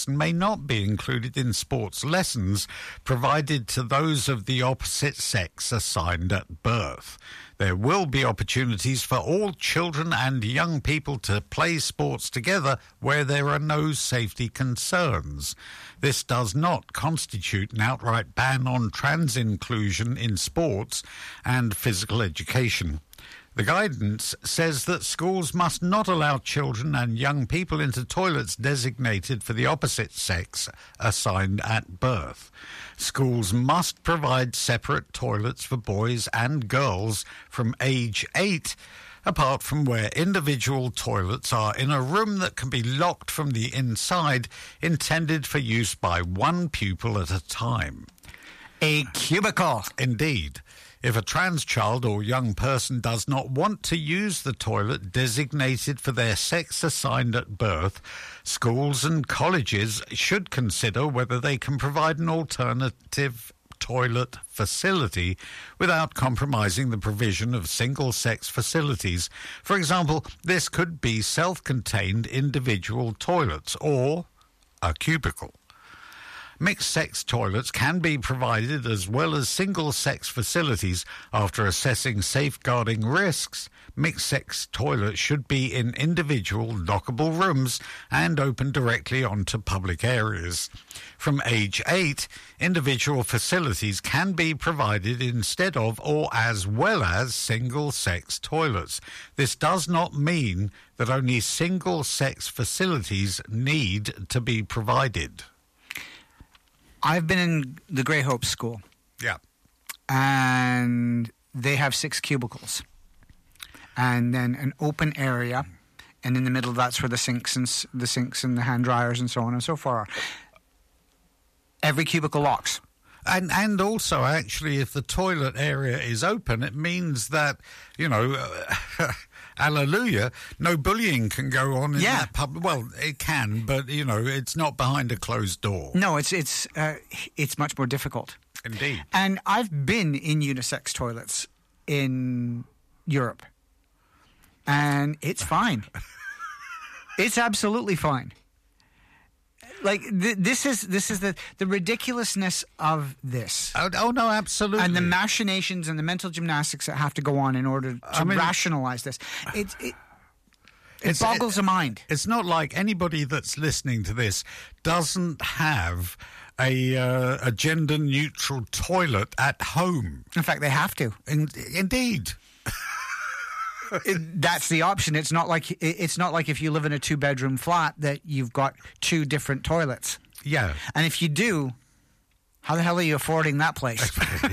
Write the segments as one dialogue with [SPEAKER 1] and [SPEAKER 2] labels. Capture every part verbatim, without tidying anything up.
[SPEAKER 1] person may not be included in sports lessons provided to those of the opposite sex assigned at birth. There will be opportunities for all children and young people to play sports together where there are no safety concerns. This does not constitute an outright ban on trans inclusion in sports and physical education. The guidance says that schools must not allow children and young people into toilets designated for the opposite sex assigned at birth. Schools must provide separate toilets for boys and girls from age eight, apart from where individual toilets are in a room that can be locked from the inside, intended for use by one pupil at a time.
[SPEAKER 2] A cubicle.
[SPEAKER 1] Indeed. If a trans child or young person does not want to use the toilet designated for their sex assigned at birth, schools and colleges should consider whether they can provide an alternative toilet facility without compromising the provision of single-sex facilities. For example, this could be self-contained individual toilets or a cubicle. Mixed-sex toilets can be provided as well as single-sex facilities. After assessing safeguarding risks, mixed-sex toilets should be in individual lockable rooms and open directly onto public areas. From age eight, individual facilities can be provided instead of or as well as single-sex toilets. This does not mean that only single-sex facilities need to be provided.
[SPEAKER 2] I've been in the Grey Hope School.
[SPEAKER 1] Yeah.
[SPEAKER 2] And they have six cubicles. And then an open area. And in the middle, that's where the sinks and the sinks and the hand dryers and so on and so forth are. Every cubicle locks.
[SPEAKER 1] And and also, actually, if the toilet area is open, it means that, you know, uh, hallelujah, no bullying can go on in
[SPEAKER 2] yeah.
[SPEAKER 1] that pub. Well, it can, but, you know, it's not behind a closed door.
[SPEAKER 2] No, it's it's uh, it's much more difficult.
[SPEAKER 1] Indeed.
[SPEAKER 2] And I've been in unisex toilets in Europe, and it's fine. It's absolutely fine. Like th- this is this is the, the ridiculousness of this.
[SPEAKER 1] Oh, oh no, absolutely.
[SPEAKER 2] And the machinations and the mental gymnastics that have to go on in order to I mean, rationalize this. It it, it boggles
[SPEAKER 1] it,
[SPEAKER 2] the mind.
[SPEAKER 1] It's not like anybody that's listening to this doesn't have a uh, a gender neutral toilet at home.
[SPEAKER 2] In fact, they have to.
[SPEAKER 1] In, indeed.
[SPEAKER 2] It, that's the option. It's not like it's not like if you live in a two bedroom flat that you've got two different toilets.
[SPEAKER 1] Yeah.
[SPEAKER 2] And if you do, how the hell are you affording that place?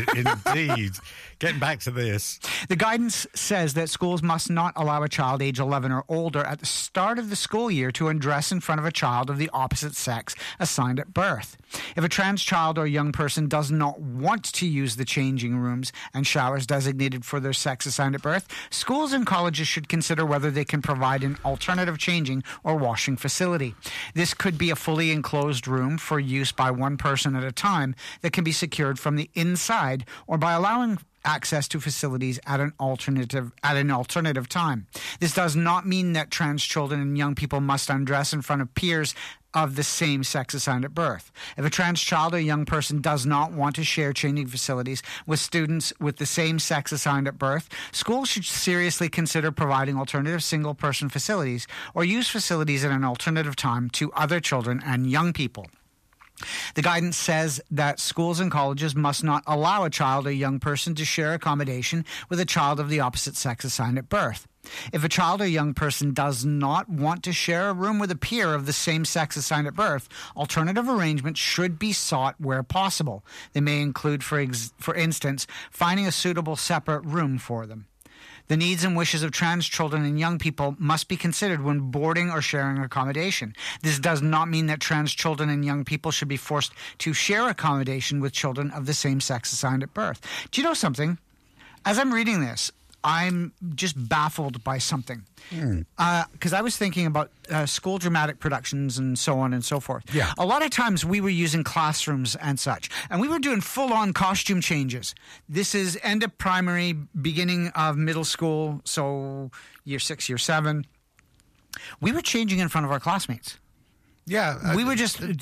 [SPEAKER 1] Indeed. Getting back to this.
[SPEAKER 2] The guidance says that schools must not allow a child age eleven or older at the start of the school year to undress in front of a child of the opposite sex assigned at birth. If a trans child or young person does not want to use the changing rooms and showers designated for their sex assigned at birth, schools and colleges should consider whether they can provide an alternative changing or washing facility. This could be a fully enclosed room for use by one person at a time that can be secured from the inside, or by allowing access to facilities at an alternative at an alternative time. This does not mean that trans children and young people must undress in front of peers of the same sex assigned at birth. If a trans child or young person does not want to share changing facilities with students with the same sex assigned at birth, schools should seriously consider providing alternative single-person facilities or use facilities at an alternative time to other children and young people. The guidance says that schools and colleges must not allow a child or young person to share accommodation with a child of the opposite sex assigned at birth. If a child or young person does not want to share a room with a peer of the same sex assigned at birth, alternative arrangements should be sought where possible. They may include, for ex- for instance, finding a suitable separate room for them. The needs and wishes of trans children and young people must be considered when boarding or sharing accommodation. This does not mean that trans children and young people should be forced to share accommodation with children of the same sex assigned at birth. Do you know something? As I'm reading this, I'm just baffled by something.
[SPEAKER 1] Mm.
[SPEAKER 2] Because uh, I was thinking about uh, school dramatic productions and so on and so forth.
[SPEAKER 1] Yeah.
[SPEAKER 2] A lot of times we were using classrooms and such, and we were doing full-on costume changes. This is end of primary, beginning of middle school, so year six, year seven. We were changing in front of our classmates.
[SPEAKER 1] Yeah.
[SPEAKER 2] We were just